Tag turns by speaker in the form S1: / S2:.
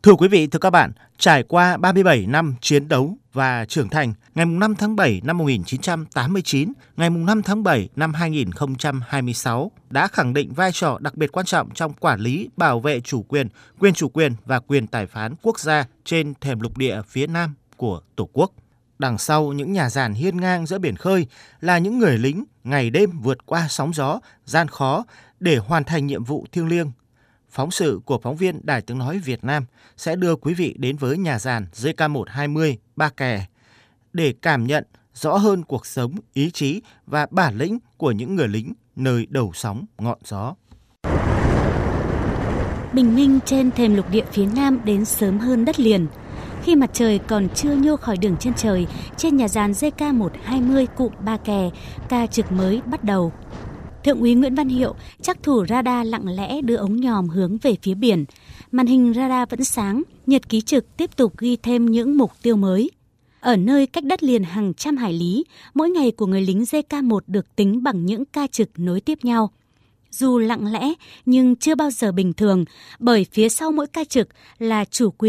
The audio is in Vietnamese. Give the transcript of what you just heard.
S1: Thưa quý vị, thưa các bạn, trải qua 37 năm chiến đấu và trưởng thành, ngày 5 tháng 7 năm 1989, ngày 5 tháng 7 năm 2026 đã khẳng định vai trò đặc biệt quan trọng trong quản lý, bảo vệ quyền chủ quyền và quyền tài phán quốc gia trên thềm lục địa phía Nam của Tổ quốc. Đằng sau những nhà giàn hiên ngang giữa biển khơi là những người lính ngày đêm vượt qua sóng gió, gian khó để hoàn thành nhiệm vụ thiêng liêng. Phóng sự của phóng viên Đài Tiếng Nói Việt Nam sẽ đưa quý vị đến với nhà giàn JK120 Ba Kè để cảm nhận rõ hơn cuộc sống, ý chí và bản lĩnh của những người lính nơi đầu sóng ngọn gió.
S2: Bình minh trên thềm lục địa phía Nam đến sớm hơn đất liền. Khi mặt trời còn chưa nhô khỏi đường chân trời, trên nhà giàn JK120 cụm Ba Kè, ca trực mới bắt đầu. Thượng úy Nguyễn Văn Hiệu, trắc thủ radar lặng lẽ đưa ống nhòm hướng về phía biển. Màn hình radar vẫn sáng, nhật ký trực tiếp tục ghi thêm những mục tiêu mới. Ở nơi cách đất liền hàng trăm hải lý, mỗi ngày của người lính JK1 được tính bằng những ca trực nối tiếp nhau. Dù lặng lẽ nhưng chưa bao giờ bình thường, bởi phía sau mỗi ca trực là chủ quyền